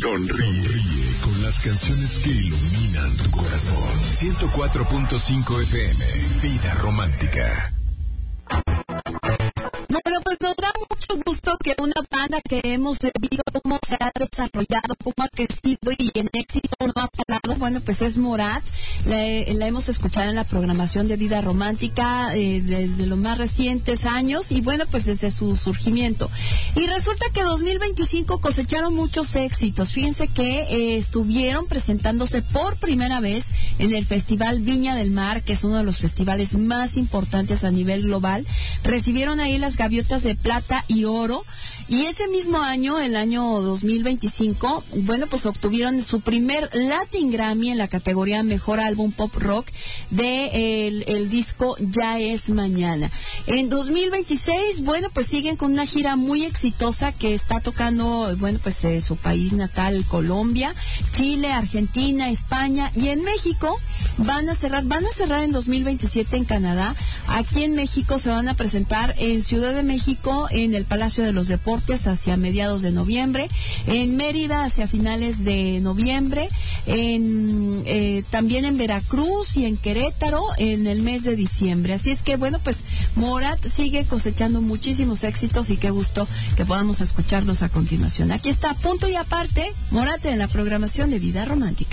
Sonríe con las canciones que iluminan tu corazón. 104.5 FM, Vida Romántica. Bueno, pues nos da mucho gusto que una banda que hemos visto cómo se ha desarrollado, cómo ha crecido y en éxito no ha parado, bueno, pues es Morat. La hemos escuchado en la programación de Vida Romántica desde los más recientes años y bueno, pues desde su surgimiento. Y resulta que 2025 cosecharon muchos éxitos. Fíjense que estuvieron presentándose por primera vez en el Festival Viña del Mar, que es uno de los festivales más importantes a nivel global. Recibieron ahí las gaviotas de plata y oro, y ese mismo año, el año 2025, bueno, pues obtuvieron su primer Latin Grammy en la categoría Mejor Álbum Pop Rock de el disco Ya es Mañana. En 2026, bueno, pues siguen con una gira muy exitosa que está tocando, bueno, pues su país natal, Colombia, Chile, Argentina, España, y en México van a cerrar en 2027 en Canadá. Aquí en México se van a presentar en Ciudad de México, en el Palacio de los Deportes hacia mediados de noviembre, en Mérida hacia finales de noviembre, también en Veracruz y en Querétaro en el mes de diciembre. Así es que bueno, pues Morat sigue cosechando muchísimos éxitos y qué gusto que podamos escucharlos a continuación. Aquí está, punto y aparte, Morat en la programación de Vida Romántica.